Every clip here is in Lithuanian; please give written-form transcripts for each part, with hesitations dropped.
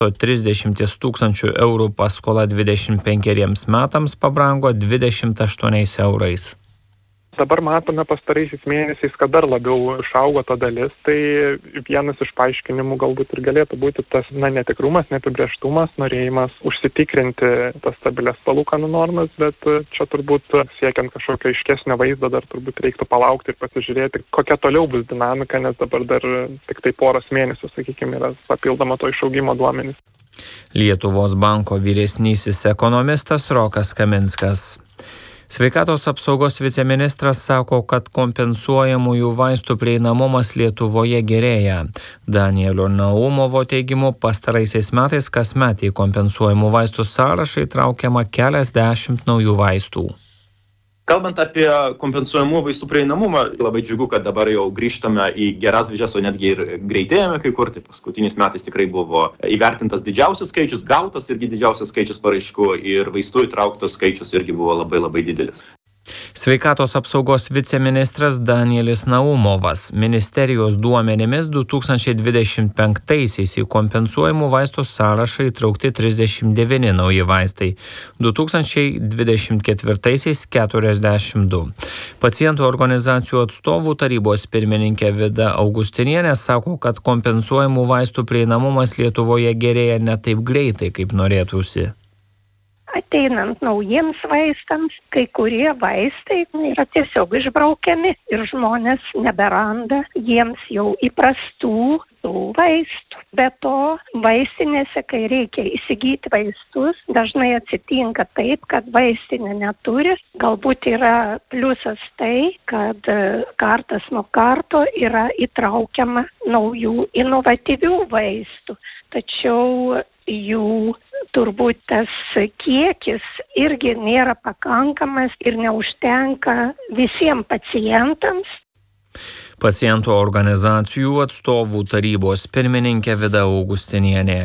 30 000 eurų paskola 25 metams pabrango 28 eurais. Dabar matome pastaraisiais mėnesiais, kad dar labiau išaugo ta dalis, tai vienas iš paaiškinimų galbūt ir galėtų būti tas netikrumas, neapibrėžtumas, norėjimas užsitikrinti tas stabilias palūkanų normas, bet čia turbūt siekiant kažkokio aiškesnio vaizdo dar turbūt reiktų palaukti ir pasižiūrėti, kokia toliau bus dinamika, nes dabar dar tik tai poros mėnesių, sakykime, yra papildoma to išaugimo duomenys. Lietuvos banko vyresnysis ekonomistas Rokas Kaminskas. Sveikatos apsaugos viceministras sako, kad kompensuojamųjų vaistų prieinamumas Lietuvoje gerėja. Danielio Naumovo teigimu, pastaraisiais metais kasmet į kompensuojamų vaistų sąrašą įtraukiama keliasdešimt naujų vaistų. Kalbant apie kompensuojamų vaistų prieinamumą, labai džiugu, kad dabar jau grįžtame į geras vėžes, o netgi ir greitėjame kai kur. Tai paskutiniais metais tikrai buvo įvertintas didžiausias skaičius, gautas irgi didžiausias skaičius paraiškų ir vaistų įtrauktas skaičius irgi buvo labai didelis. Sveikatos apsaugos viceministras Danielis Naumovas. Ministerijos duomenimis 2025-aisiais į kompensuojamų vaistų sąrašą įtraukti 39 nauji vaistai, 2024-aisiais 42. Pacientų organizacijų atstovų tarybos pirmininkė Vida Augustinienė sako, kad kompensuojamų vaistų prieinamumas Lietuvoje gerėja ne taip greitai, kaip norėtųsi. Ateinant naujiems vaistams, kai kurie vaistai yra tiesiog išbraukiami ir žmonės neberanda jiems jau įprastų vaistų. Be to, vaistinėse, kai reikia įsigyti vaistus, dažnai atsitinka taip, kad vaistinė neturi. Galbūt yra pliusas tai, kad kartas nuo karto yra įtraukiama naujų inovatyvių vaistų. Tačiau jų turbūt tas kiekis irgi nėra pakankamas ir neužtenka visiems pacientams. Pacientų organizacijų atstovų tarybos pirmininkė Vida Augustinienė.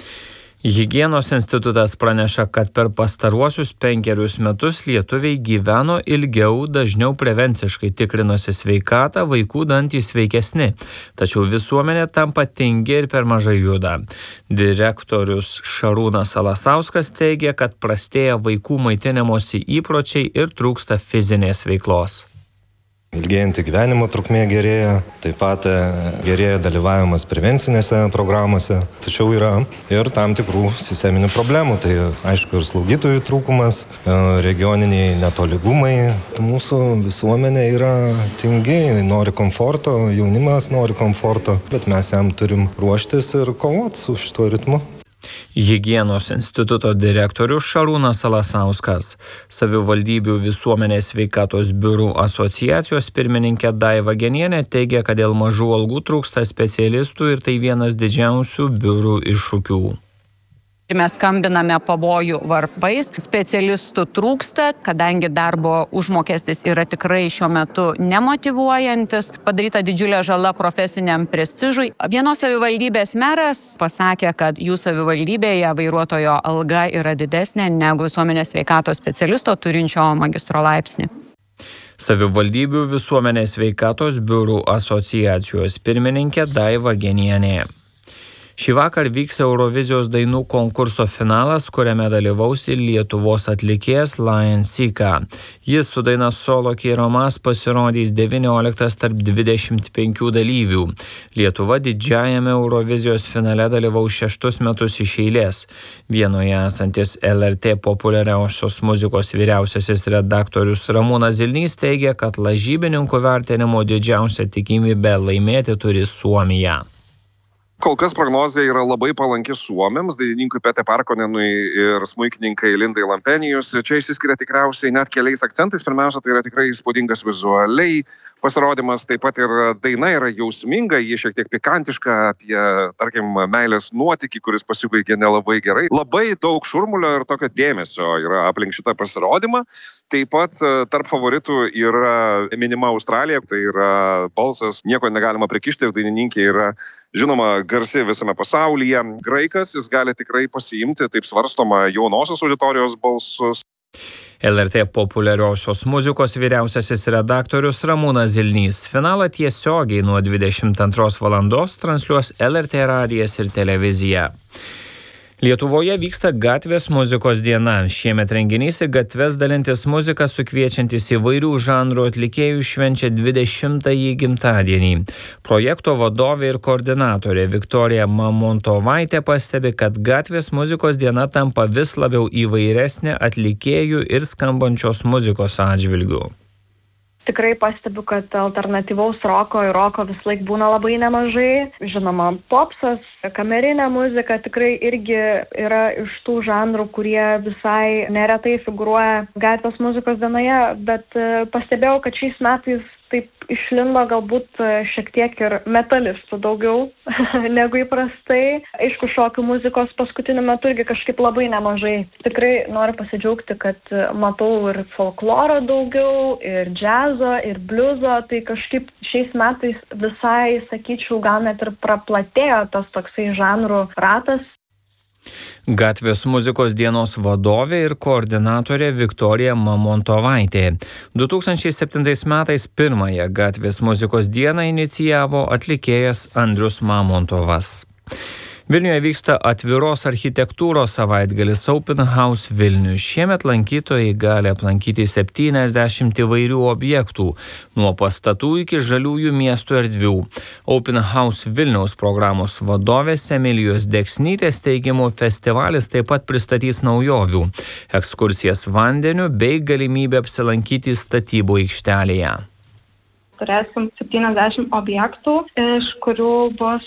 Higienos institutas praneša, kad per pastaruosius 5 metus lietuviai gyveno ilgiau, dažniau prevenciškai tikrinosi sveikatą, vaikų dantys sveikesni. Tačiau visuomenė tampa tingi ir per mažai juda. Direktorius Šarūnas Alasauskas teigia, kad prastėja vaikų maitinimosi įpročiai ir trūksta fizinės veiklos. Ilgėjantį gyvenimo trukmė gerėja, taip pat gerėja dalyvavimas prevencinėse programuose, tačiau yra ir tam tikrų sisteminių problemų. Tai aišku ir slaugytojų trūkumas, regioniniai netolygumai. Mūsų visuomenė yra tingi, nori komforto, jaunimas nori komforto, bet mes jam turim ruoštis ir kovoti su šituo ritmu. Higienos instituto direktorius Šarūnas Alasauskas. Savivaldybių visuomenės sveikatos biurų asociacijos pirmininkė Daiva Genienė teigia, kad dėl mažų algų trūksta specialistų ir tai vienas didžiausių biurų iššūkių. Mes skambiname pavojų varpais, specialistų trūksta, kadangi darbo užmokestis yra tikrai šiuo metu nemotyvuojantis, padaryta didžiulė žala profesiniam prestižui. Vienos savivaldybės meras pasakė, kad jų savivaldybėje vairuotojo alga yra didesnė negu visuomenės sveikatos specialisto turinčio magistro laipsnį. Savivaldybių visuomenės sveikatos biurų asociacijos pirmininkė Daiva Genienė. Šįvakar vyks Eurovizijos dainų konkurso finalas, kuriame dalyvaus ir Lietuvos atlikėjas Lion Sika. Jis su daina Solo Keiromas pasirodys 19 tarp 25 dalyvių. Lietuva didžiajame Eurovizijos finale dalyvaus 6 metus iš eilės. Vienoje esantis LRT populiariausios muzikos vyriausiasis redaktorius Ramūnas Zilnys teigia, kad lažybininkų vertinimo didžiausia tikimybė laimėti turi Suomija. Kol kas prognozija yra labai palanki suomiams, dainininkui Pete Parkonenui ir smuikininkai Lindai Lampenijus. Čia išsiskiria tikriausiai net keliais akcentais. Pirmiausia, tai yra tikrai įspūdingas vizualiai pasirodymas, taip pat ir daina yra jausminga, ji šiek tiek pikantiška apie, tarkim, meilės nuotykį, kuris pasibaigė nelabai gerai. Labai daug šurmulio ir tokio dėmesio yra aplink šitą pasirodymą. Taip pat tarp favoritų yra minima Australija, tai yra balsas, nieko negalima prikišti ir dainininkė yra žinoma garsi visame pasaulyje. Graikas, jis gali tikrai pasiimti, taip svarstoma, jaunosios auditorijos balsus. LRT populiariosios muzikos vyriausiasis redaktorius Ramūnas Zilnys. Finalą tiesiogiai nuo 22 valandos transliuos LRT radijas ir televizija. Lietuvoje vyksta gatvės muzikos diena. Šiemet renginys į gatves dalintis muziką sukviečiantis įvairių žanrų atlikėjų švenčia 20-ąjį gimtadienį. Projekto vadovė ir koordinatorė Viktorija Mamontovaitė pastebi, kad gatvės muzikos diena tampa vis labiau įvairesnė atlikėjų ir skambančios muzikos atžvilgių. Tikrai pastebiu, kad alternatyvaus roko ir roko vis laik būna labai nemažai. Žinoma, popsas, kamerinė muzika tikrai irgi yra iš tų žanrų, kurie visai neretai figūruoja gatvės muzikos dienoje, bet pastebėjau, kad šiais metais taip išlindo galbūt šiek tiek ir metalistų daugiau negu įprastai. Aišku, šokių muzikos paskutiniu metu irgi kažkaip labai nemažai. Tikrai noriu pasidžiaugti, kad matau ir folkloro daugiau, ir džiazo, ir bliuzo. Tai kažkaip šiais metais visai, sakyčiau, gal net ir praplatėjo tas toksai žanrų ratas. Gatvės muzikos dienos vadovė ir koordinatorė Viktorija Mamontovaitė. 2007 metais pirmąją gatvės muzikos dieną inicijavo atlikėjas Andrius Mamontovas. Vilniuje vyksta atviros architektūros savaitgalis Open House Vilnius. Šiemet lankytojai gali aplankyti 70 įvairių objektų, nuo pastatų iki žaliųjų miestų erdvių. Open House Vilniaus programos vadovės Emilijos Deksnytės teigimu, festivalis taip pat pristatys naujovių, ekskursijas vandeniu bei galimybę apsilankyti statybų aikštelėje. Turėsim 70 objektų, iš kurių bus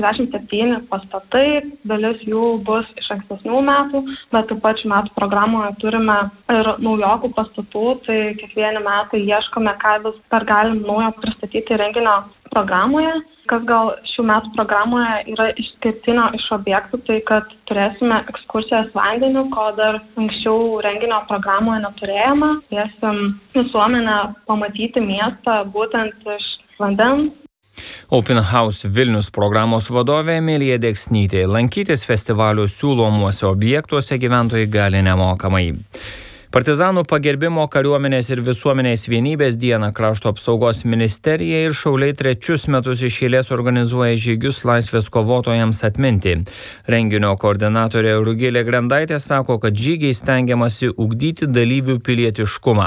57 pastatai, dalis jų bus iš ankstesnių metų, bet taip pat šių metų programoje turime ir naujokų pastatų, tai kiekvieni metai ieškome, ką vis dar galim naujo pristatyti renginio programoje. Kas gal šių metų programoje yra išskirtinio iš objektų, tai kad turėsime ekskursijas vandeniu, ko dar anksčiau renginio programoje neturėjome. Kviesim visuomenę pamatyti miestą būtent iš vandens. Open House Vilnius programos vadovė Emilija Deksnytė. Lankytis festivalio siūlomuose objektuose gyventojai gali nemokamai. Partizanų pagerbimo kariuomenės ir visuomenės vienybės dieną Krašto apsaugos ministerija ir šauliai 3 metus iš eilės organizuoja žygius laisvės kovotojams atminti. Renginio koordinatorė Rugilė Grendaitė sako, kad žygiai stengiamasi ugdyti dalyvių pilietiškumą.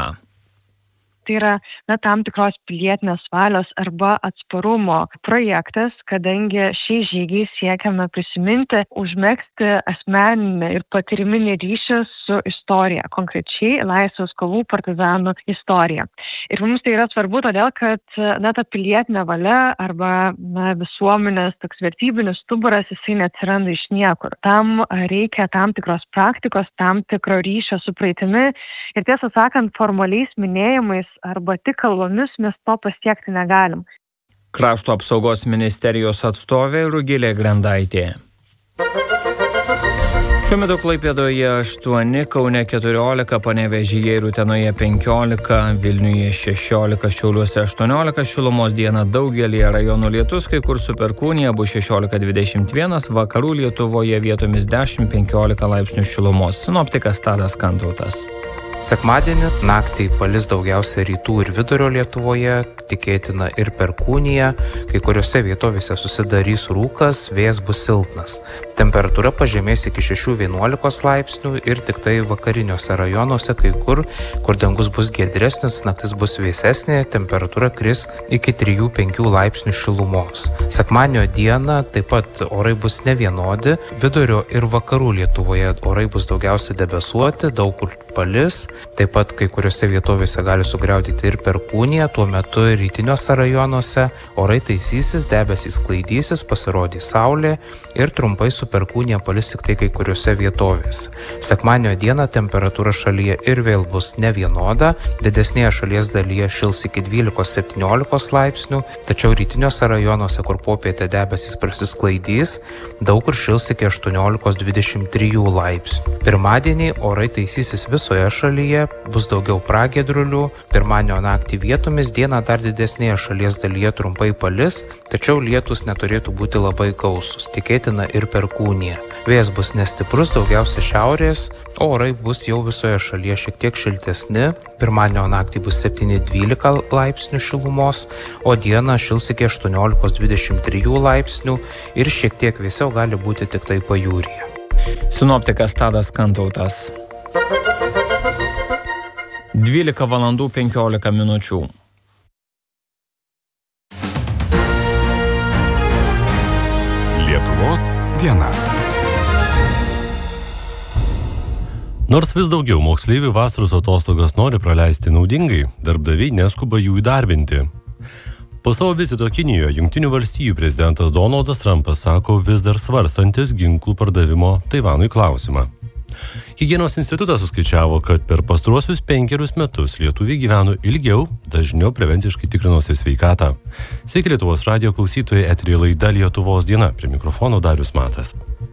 Tai yra tam tikros pilietinės valios arba atsparumo projektas, kadangi šiais žygiais siekiame prisiminti, užmegzti asmeninį ir patyriminį ryšį su istorija, konkrečiai laisvės kovų partizanų istorija. Ir mums tai yra svarbu todėl, kad ta pilietinė valia arba visuomenės toks vertybinis stuburas, jisai neatsiranda iš niekur. Tam reikia tam tikros praktikos, tam tikro ryšio su praeitimi ir tiesą sakant, formaliais minėjimais arba tik kalbomis mes to pasiekti negalim. Krašto apsaugos ministerijos atstovė Rugilė Grendaitė. Šiuo metu Klaipėdoje 8, Kaune 14, Panevėžyje ir Utenoje 15, Vilniuje 16, Šiauliuose 18, šilumos dieną daugelyje rajonų lietus, kai kur su perkūnija bus 16-21, vakarų Lietuvoje vietomis 10-15 laipsnių šilumos. Sinoptikas Tadas Kantautas. Sekmadienį naktį palis daugiausia rytų ir vidurio Lietuvoje, tikėtina ir perkūnija, kai kuriuose vietovėse susidarys rūkas, vėjas bus silpnas. Temperatūra pažemės iki 6-11 laipsnių ir tik tai vakariniuose rajonuose, kai kur dangus bus giedresnis, naktis bus vėsesnė, temperatūra kris iki 3-5 laipsnių šilumos. Sekmadienio dieną taip pat orai bus nevienodi, vidurio ir vakarų Lietuvoje orai bus daugiausia debesuoti, daug kur palis. Taip pat kai kuriuose vietovėse gali sugriaudyti ir perkūnija, tuo metu rytiniuose rajonuose orai taisysis, debesys sklaidysis, pasirodys saulė ir trumpai su perkūnija palis tik tai kai kuriuose vietovėse. Sekmadienio dieną temperatūra šalyje ir vėl bus nevienoda, didesnėje šalies dalyje šils iki 12-17 laipsnių, tačiau rytiniuose rajonuose, kur popietę debesys prasisklaidys, daug kur šils iki 18-23 laipsnių. Pirmadienį orai taisysis visoje šalyje, bus daugiau pragiedrulių, pirmadienio naktį vietomis, dieną dar didesnėje šalies dalyje trumpai palis, tačiau lietus neturėtų būti labai gausus, tikėtina ir perkūnija. Vėjas bus nestiprus, daugiausia šiaurės, o orai bus jau visoje šalyje šiek tiek šiltesni, pirmadienio naktį bus 7-12 laipsnių šilumos, o dieną šils iki 18-23 laipsnių ir šiek tiek vėsiau gali būti tik tai pajūryje. Sinoptikas Tadas Kantautas. 12 valandų 15 minučių. Lietuvos diena. Nors vis daugiau moksleivių vasaros atostogas nori praleisti naudingai, darbdaviai neskuba jų įdarbinti. Po savo vizito Kinijoje Jungtinių valstijų prezidentas Donaldas Trumpas sako vis dar svarstantis ginklų pardavimo Taivanui klausimą. Higienos institutas suskaičiavo, kad per pastaruosius 5 metus lietuviai gyveno ilgiau, dažniau prevenciškai tikrinosi sveikatą. Sveiki Lietuvos radijo klausytojai, eteryje laida Lietuvos diena, prie mikrofono Darius Matas.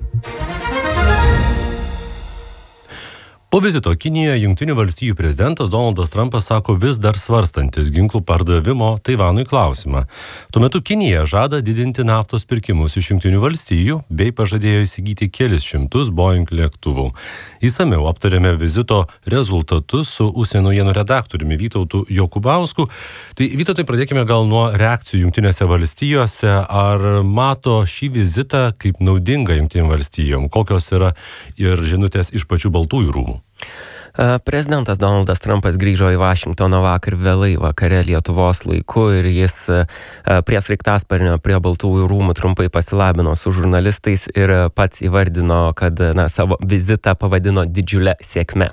Po vizito Kinijoje Jungtinių valstijų prezidentas Donaldas Trumpas sako vis dar svarstantis ginklų pardavimo Taivanui klausimą. Tuo metu Kinija žada didinti naftos pirkimus iš Jungtinių valstijų bei pažadėjo įsigyti kelis šimtus Boeing lėktuvų. Įsamiau aptarėme vizito rezultatus su užsienio naujienų redaktoriumi Vytautu Jokubausku. Tai Vytautai, pradėkime gal nuo reakcijų Jungtinėse valstijose. Ar mato šį vizitą kaip naudingą Jungtinėm valstijom? Kokios yra ir žinutės iš pačių Baltųjų rūmų? Prezidentas Donaldas Trumpas grįžo į Vašingtoną vakar vėlai vakare Lietuvos laiku ir jis prie sraigtasparnio prie Baltųjų rūmų trumpai pasilabino su žurnalistais ir pats įvardino, kad savo vizitą pavadino didžiulę sėkmę.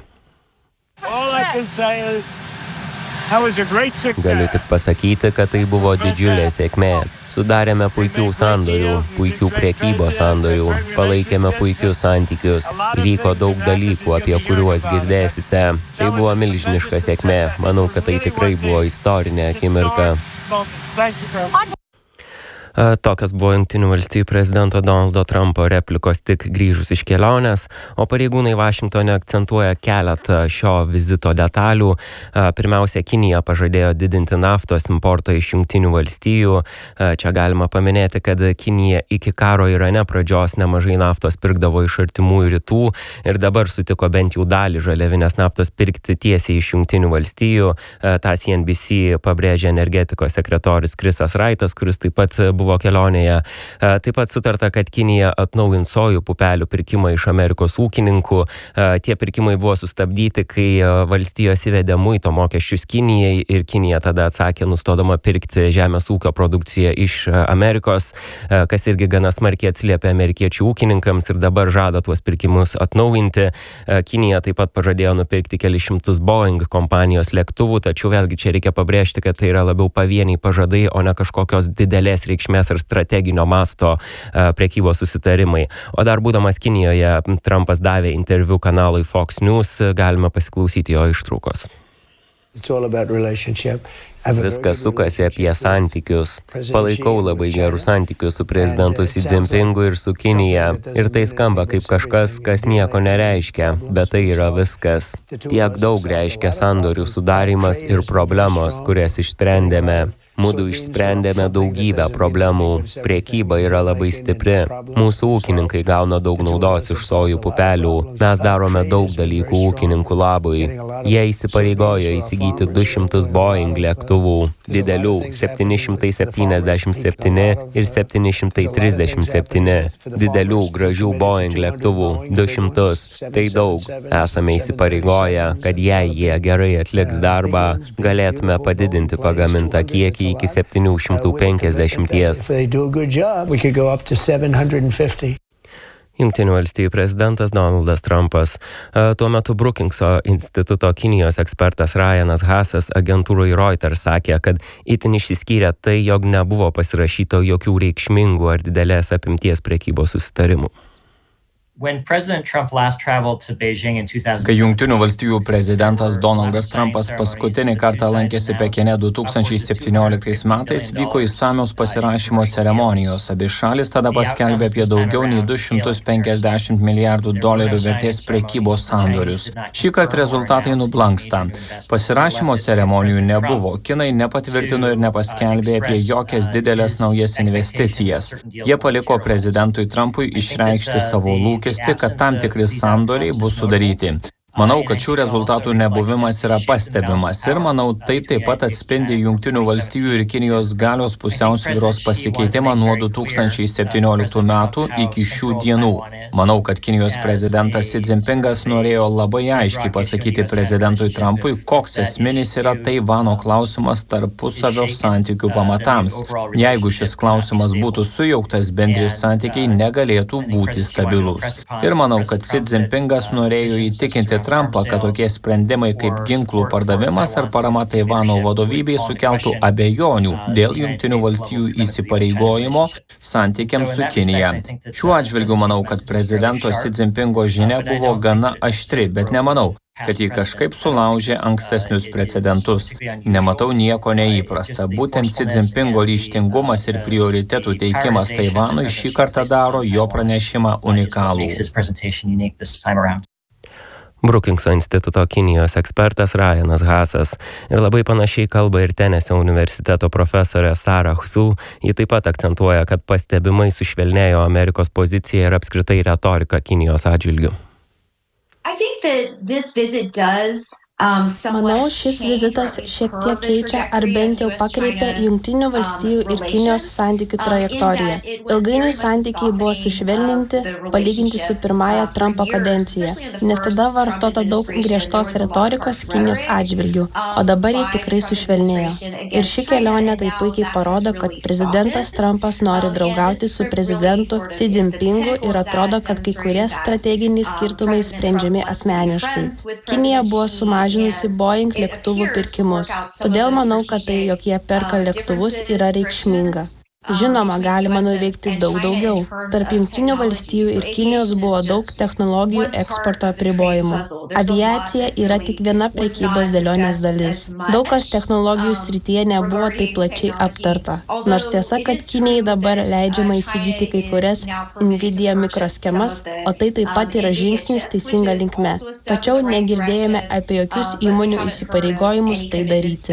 Galiu tik pasakyti, kad tai buvo didžiulė sėkmė. Sudarėme puikių sandorių, puikių prekybos sandorių, palaikėme puikius santykius. Įvyko daug dalykų, apie kuriuos girdėsite. Tai buvo milžiniška sėkmė. Manau, kad tai tikrai buvo istorinė akimirka. Tokios buvo Jungtinių valstijų prezidento Donaldo Trumpo replikos tik grįžus iš kelionės, o pareigūnai Vašingtone akcentuoja keletą šio vizito detalių. Pirmiausia, Kinija pažadėjo didinti naftos importą iš Jungtinių valstijų. Čia galima paminėti, kad Kinija iki karo Irane pradžios nemažai naftos pirkdavo iš artimųjų rytų ir dabar sutiko bent jau dalį žaliavinės naftos pirkti tiesiai iš Jungtinių valstijų. Ta CNBC pabrėžė energetikos sekretorius Chrisas Wrightas, kuris taip pat buvo kelionėje. Taip pat sutarta, kad Kinija atnaujins sojų pupelių pirkimą iš Amerikos ūkininkų. Tie pirkimai buvo sustabdyti, kai valstijos įvedė muito mokesčius Kinijai ir Kinija tada atsakė, nustodama pirkti žemės ūkio produkciją iš Amerikos, kas irgi gana smarkiai atsiliepė amerikiečių ūkininkams ir dabar žada tuos pirkimus atnaujinti. Kinija taip pat pažadėjo nupirkti kelis šimtus Boeing kompanijos lėktuvų, tačiau vėlgi čia reikia pabrėžti, kad tai yra labiau pavieniai pažadai, o ne kažkokios didelės reikšmės ar strateginio masto prekybos susitarimai. O dar būdamas Kinijoje, Trumpas davė interviu kanalui Fox News, galime pasiklausyti jo ištraukos. Viskas sukasi apie santykius. Palaikau labai gerus santykius su prezidentu Xi Jinpingu ir su Kinija. Ir tai skamba kaip kažkas, kas nieko nereiškia, bet tai yra viskas. Tiek daug reiškia sandorių sudarimas ir problemos, kurias išsprendėme. Mudu išsprendėme daugybę problemų. Prekyba yra labai stipri. Mūsų ūkininkai gauna daug naudos iš sojų pupelių. Mes darome daug dalykų ūkininkų labui. Jie įsipareigojo įsigyti 200 Boeing lėktuvų. Didelių 777 ir 737. Didelių gražių Boeing lėktuvų 200. Tai daug. Esame įsipareigoję, kad jei jie gerai atliks darbą, galėtume padidinti pagamintą kiekį iki 750. Jungtinių valstijų prezidentas Donaldas Trumpas. Tuo metu Brookingso instituto Kinijos ekspertas Ryanas Hassas agentūrai Reuters sakė, kad itin išsiskyrė tai, jog nebuvo pasirašyta jokių reikšmingų ar didelės apimties prekybos susitarimų. Kai Jungtinių valstijų prezidentas Donaldas Trumpas paskutinį kartą lankėsi Pekine 2017 metais, vyko įsamios pasirašymo ceremonijos. Abi šalis tada paskelbė apie daugiau nei $250 milijardų vertės prekybos sandorius. Šįkart rezultatai nublanksta. Pasirašymo ceremonijų nebuvo. Kinai nepatvirtino ir nepaskelbė apie jokias didelės naujas investicijas. Jie paliko prezidentui Trumpui išreikšti savo lūkestį, kad tam tikri sandoriai bus sudaryti. Manau, kad šių rezultatų nebuvimas yra pastebimas ir manau, tai taip pat atspindi Jungtinių valstijų ir Kinijos galios pusiausvyros pasikeitimą nuo 2017 metų iki šių dienų. Manau, kad Kinijos prezidentas Xi Jinpingas norėjo labai aiškiai pasakyti prezidentui Trumpui, koks esminis yra Taivano klausimas tarpusavio santykių pamatams. Jeigu šis klausimas būtų sujauktas, bendri santykiai negalėtų būti stabilus. Ir manau, kad Xi Jinpingas norėjo įtikinti Trumpą, kad tokie sprendimai kaip ginklų pardavimas ar parama Taivano vadovybei sukeltų abejonių dėl Jungtinių valstijų įsipareigojimo santykiams su Kinija. Šiuo atžvilgiu manau, kad prezidento Xi Jinpingo žinia buvo gana aštri, bet nemanau, kad jį kažkaip sulaužė ankstesnius precedentus. Nematau nieko neįprasta. Būtent Xi Jinpingo ryžtingumas ir prioritetų teikimas Taivanui šį kartą daro jo pranešimą unikalų. Brookingso instituto Kinijos ekspertas Ryanas Haasas. Ir labai panašiai kalba ir Tenesio universiteto profesorė Sarah Zhu. Ji taip pat akcentuoja, kad pastebimai sušvelnėjo Amerikos pozicija ir apskritai retorika Kinijos atžvilgiu. Manau, šis vizitas šiek tiek keičia ar bent jau pakreipia Jungtinių valstijų ir Kinijos santykių trajektoriją. Ilgainiui santykiai buvo sušvelninti, palyginti su pirmąja Trumpo kadencija, nes tada vartota daug griežtos retorikos Kinijos atžvilgių, o dabar jie tikrai sušvelnėjo. Ir ši kelionė tai puikiai parodo, kad prezidentas Trumpas nori draugauti su prezidentu Xi Jinpingu ir atrodo, kad kai kurie strateginiai skirtumai sprendžiami asmeniškai. Kinija buvo sumažinusi Boeing lėktuvų pirkimus. Todėl manau, kad tai, jog jie perka lėktuvus, yra reikšminga. Žinoma, galima nuveikti daug daugiau. Tarp Jungtinių valstijų ir Kinijos buvo daug technologijų eksporto apribojimų. Aviacija yra tik viena prekybos dėlionės dalis. Daug kas technologijų srityje nebuvo taip plačiai aptarta. Nors tiesa, kad Kinijai dabar leidžiama įsigyti kai kurias Nvidia mikroschemas, o tai taip pat yra žingsnis teisinga linkme. Tačiau negirdėjome apie jokius įmonių įsipareigojimus tai daryti.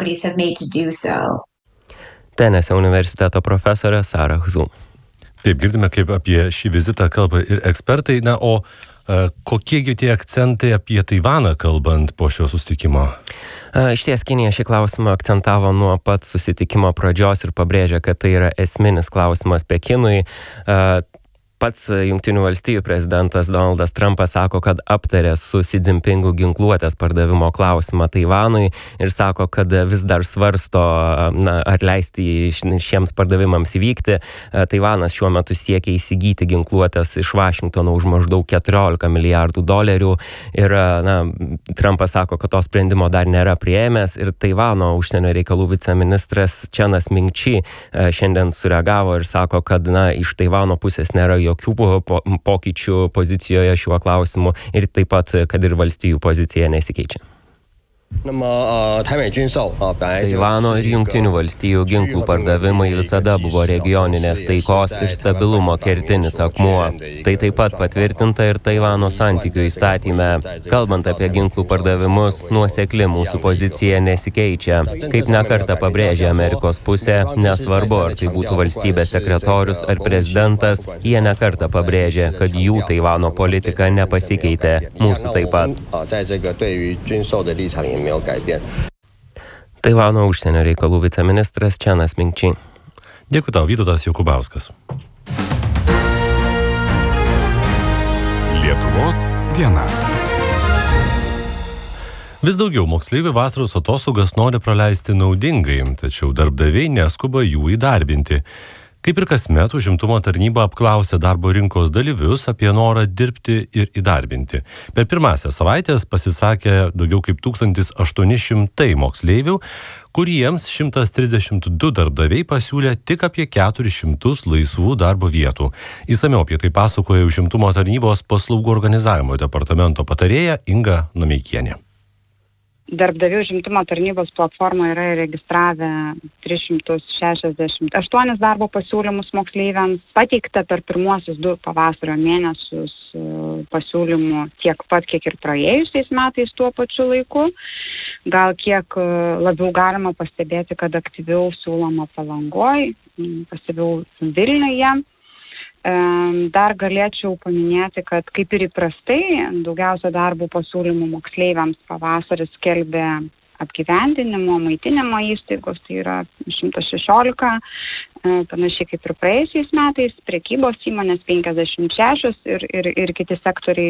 Tenesio universiteto profesorė Sarah Zhu. Taip, girdime, kaip apie šį vizitą kalba ir ekspertai. Na, o kokiegi tie akcentai apie Taivaną kalbant po šio susitikimo? Išties Kinija šį klausimą akcentavo nuo pat susitikimo pradžios ir pabrėžė, kad tai yra esminis klausimas Pekinui. Pats Jungtinių valstijų prezidentas Donaldas Trumpas sako, kad aptarė su Xi Jinpingu ginkluotės pardavimo klausimą Taivanui ir sako, kad vis dar svarsto ar leisti šiems pardavimams įvykti. Taivanas šiuo metu siekia įsigyti ginkluotės iš Vašingtono už maždaug $14 milijardų ir Trumpas sako, kad to sprendimo dar nėra priėmęs ir Taivano užsienio reikalų viceministras Čenas Mingči šiandien sureagavo ir sako, kad iš Taivano pusės nėra jokių pokyčių pozicijoje šiuo klausimu ir taip pat, kad ir valstijų pozicija nesikeičia. Taivano ir Jungtinių valstijų ginklų pardavimai visada buvo regioninės taikos ir stabilumo kertinis akmuo. Tai taip pat patvirtinta ir Taivano santykių įstatyme. Kalbant apie ginklų pardavimus, nuosekli mūsų pozicija nesikeičia. Kaip nekartą pabrėžė Amerikos pusė, nesvarbu, ar tai būtų valstybės sekretorius ar prezidentas, jie nekartą pabrėžė, kad jų Taivano politika nepasikeitė. Mūsų taip pat. Taivano užsienio reikalų viceministras Čenas Mingči. Dėkui tau, Vytautas Jokubauskas. Lietuvos diena. Vis daugiau moksleivių vasaros atostogas nori praleisti naudingai, tačiau darbdaviai neskuba jų įdarbinti. Kaip ir kasmet, užimtumo tarnyba apklausė darbo rinkos dalyvius apie norą dirbti ir įdarbinti. Per pirmąsias savaitės pasisakė daugiau kaip 1800 moksleivių, kuriems 132 darbdaviai pasiūlė tik apie 400 laisvų darbo vietų. Įsamiau apie tai pasakoja užimtumo tarnybos paslaugų organizavimo departamento patarėja Inga Nomeikienė. Darbdavių užimtumo tarnybos platformoje yra įregistravę 368 darbo pasiūlymus moksleiviams. Pateikta per pirmuosius 2 pavasario mėnesius pasiūlymų tiek pat, kiek ir praėjusiais metais tuo pačiu laiku. Gal kiek labiau galima pastebėti, kad aktyviau siūloma Palangoj, pasyviau Vilniuje. Dar galėčiau paminėti, kad kaip ir įprastai, daugiausia darbo pasiūlymų moksleiviams pavasaris skelbia apgyvendinimo, maitinimo įstaigos, tai yra 116, panašiai kaip ir praėjusiais metais, prekybos įmonės 56 ir kiti sektoriai